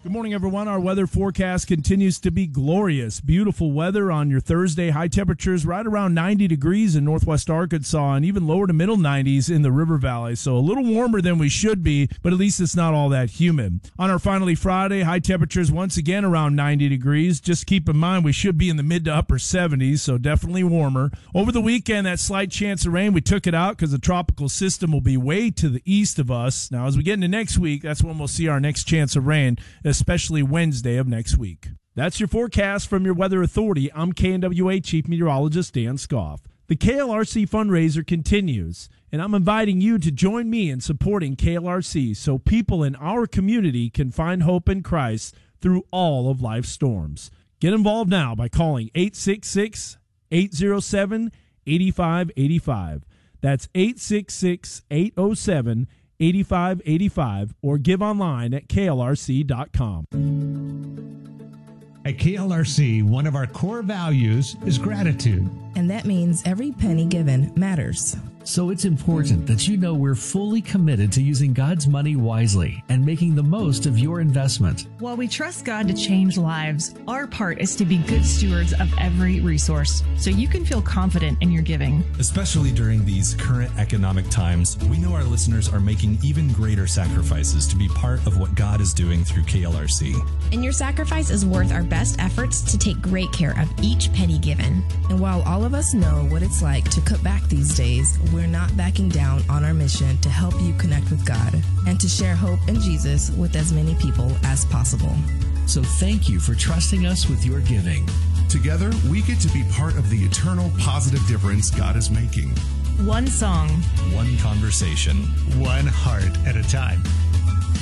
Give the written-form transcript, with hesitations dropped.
Good morning, everyone. Our weather forecast continues to be glorious. Beautiful weather on your Thursday. High temperatures right around 90 degrees in northwest Arkansas and even lower to middle 90s in the River Valley. So a little warmer than we should be, but at least it's not all that humid. On our finally Friday, high temperatures once again around 90 degrees. Just keep in mind we should be in the mid to upper 70s, so definitely warmer. Over the weekend, that slight chance of rain, we took it out because the tropical system will be way to the east of us. Now, as we get into next week, that's when we'll see our next chance of rain, especially Wednesday of next week. That's your forecast from your Weather Authority. I'm KNWA Chief Meteorologist Dan Scoff. The KLRC fundraiser continues, and I'm inviting you to join me in supporting KLRC so people in our community can find hope in Christ through all of life's storms. Get involved now by calling 866-807-8585. That's 866-807-8585. 8585 or give online at klrc.com. At KLRC, one of our core values is gratitude. And that means every penny given matters. So it's important that you know we're fully committed to using God's money wisely and making the most of your investment. While we trust God to change lives, our part is to be good stewards of every resource so you can feel confident in your giving. Especially during these current economic times, we know our listeners are making even greater sacrifices to be part of what God is doing through KLRC. And your sacrifice is worth our best efforts to take great care of each penny given. And while all of us know what it's like to cut back these days, we're not backing down on our mission to help you connect with God and to share hope in Jesus with as many people as possible. So thank you for trusting us with your giving. Together, we get to be part of the eternal positive difference God is making. One song, one conversation, one heart at a time.